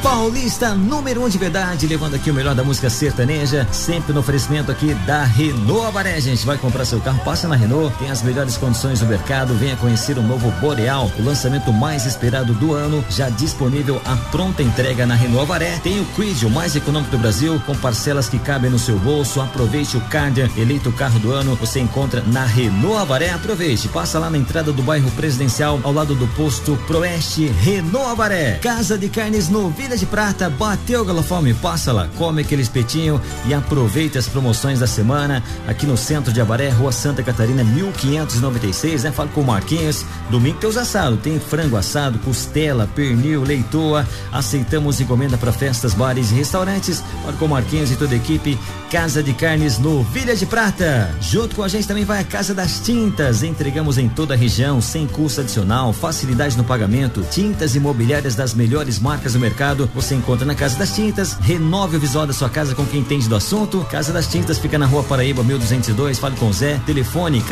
Paulista número 1 de verdade, levando aqui o melhor da música sertaneja, sempre no oferecimento aqui da Renault Avaré. Gente, vai comprar seu carro, passa na Renault, tem as melhores condições do mercado, venha conhecer o novo Boreal, o lançamento mais esperado do ano, já disponível à pronta entrega na Renault Avaré. Tem o Quid, o mais econômico do Brasil, com parcelas que cabem no seu bolso. Aproveite o Cardia, eleito o carro do ano, você encontra na Renault Avaré. Aproveite, passa lá na entrada do bairro Presidencial, ao lado do posto Proeste. Renault Avaré, Casa de Carnes no Vila de Prata, bateu a fome, passa lá, come aquele espetinho e aproveita as promoções da semana aqui no centro de Avaré, Rua Santa Catarina 1596, né? Fala com o Marquinhos. Domingo tem os assados, tem frango assado, costela, pernil, leitoa. Aceitamos encomenda para festas, bares e restaurantes. Fala com o Marquinhos e toda a equipe. Casa de Carnes no Vila de Prata. Junto com a gente também vai a Casa das Tintas. Entregamos em toda a região sem custo adicional, facilidade no pagamento, tintas imobiliárias das melhores marcas do mercado. Você encontra na Casa das Tintas. Renove o visual da sua casa com quem entende do assunto. Casa das Tintas fica na Rua Paraíba 1202. Fale com o Zé. Telefone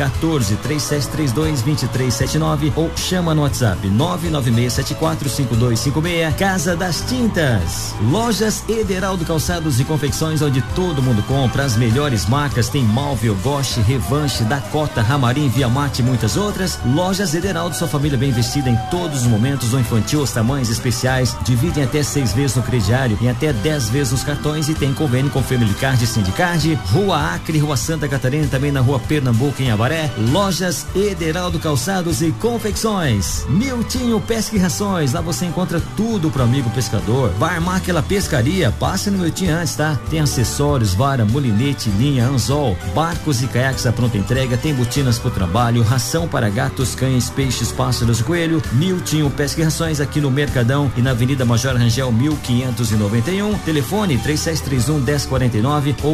14-3732-2379 ou chama no WhatsApp 996745256. Casa das Tintas. Lojas Ederaldo Calçados e Confecções, onde todo mundo compra as melhores marcas. Tem Malvio, Gosh, Revanche, Dakota, Ramarim, Via Mate e muitas outras. Lojas Ederaldo, sua família bem vestida em todos os momentos. Do infantil aos tamanhos especiais. Dividem até 6 vezes no crediário e até 10 vezes nos cartões, e tem convênio com Family Card e Sindicard. Rua Acre, Rua Santa Catarina, também na Rua Pernambuco em Avaré. Lojas Ederaldo Calçados e Confecções. Miltinho Pesca e Rações, lá você encontra tudo pro amigo pescador. Vai armar aquela pescaria, passe no Miltinho antes, tá? Tem acessórios, vara, molinete, linha, anzol, barcos e caiaques à pronta entrega, tem botinas pro trabalho, ração para gatos, cães, peixes, pássaros e coelho. Miltinho Pesca e Rações, aqui no Mercadão e na Avenida Major Rangel 1591. Telefone 3731-1049 ou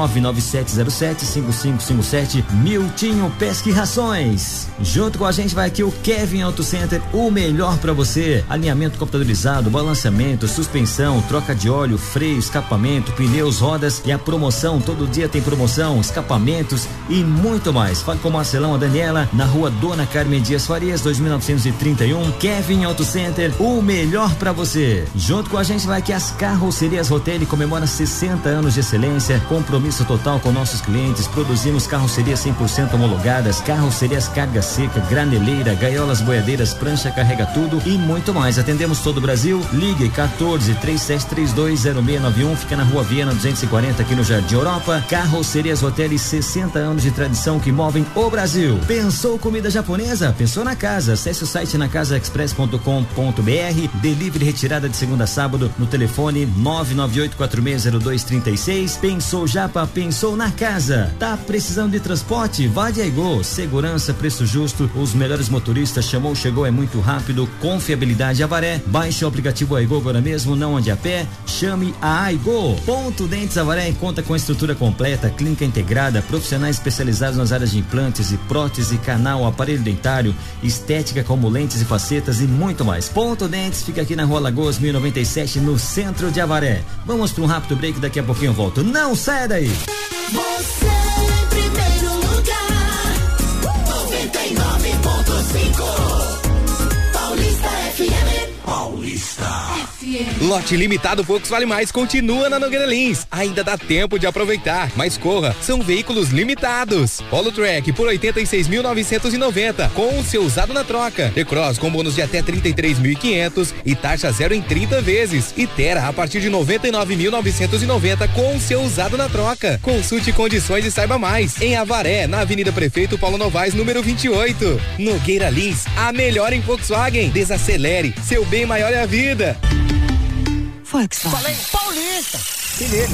99707-5557. Miltinho Pesca e Rações. Junto com a gente vai aqui o Kevin Auto Center, o melhor para você. Alinhamento computadorizado, balanceamento, suspensão, troca de óleo, freio, escapamento, pneus, rodas, e a promoção, todo dia tem promoção, escapamentos e muito mais. Fale com o Marcelão, a Daniela, na Rua Dona Carmen Dias Farias 2931. Kevin Auto Center, o melhor para você. Junto com a gente vai aqui as Carrocerias Rotelli, comemora 60 anos de excelência, compromisso total com nossos clientes. Produzimos carrocerias 100% homologadas, carrocerias carga seca, graneleira, gaiolas, boiadeiras, prancha, carrega tudo e muito mais. Atendemos todo o Brasil. Ligue 14-3732-0691, fica na Rua Viana 240, aqui no Jardim Europa. Carrocerias Rotelli, 60 anos de tradição que movem o Brasil. Pensou comida japonesa? Pensou na casa. Acesse o site nacasaexpress.com.br. Delivery retirada de segunda a sábado no telefone 998460236. Pensou Japa, pensou na casa. Tá precisando de transporte? Vá de Aigo. Segurança, preço justo, os melhores motoristas. Chamou, chegou, é muito rápido. Confiabilidade Avaré. Baixe o aplicativo Aigo agora mesmo, não ande a pé. Chame a Aigo. Ponto Dentes Avaré conta com estrutura completa, clínica integrada, profissionais especializados nas áreas de implantes e prótese, canal, aparelho dentário, estética como lentes e facetas e muito mais. Ponto Dentes fica aqui na Rua Lagoas 1097, no centro de Avaré. Vamos para um rápido break, daqui a pouquinho eu volto. Não saia daí! Você em primeiro lugar, 99.5 Paulista FM. Paulista FM. Lote limitado Poucos Vale Mais continua na Nogueira Lins. Ainda dá tempo de aproveitar, mas corra, são veículos limitados. Polo Track por 86.990 com o seu usado na troca. E-Cross com bônus de até 33.500 e taxa zero em 30 vezes. E Terra a partir de 99.990 com o seu usado na troca. Consulte condições e saiba mais em Avaré, na Avenida Prefeito Paulo Novaes, número 28. Nogueira Lins, a melhor em Volkswagen. Desacelere, seu bem maior é a vida. Volkswagen. Falei Paulista. Se liga.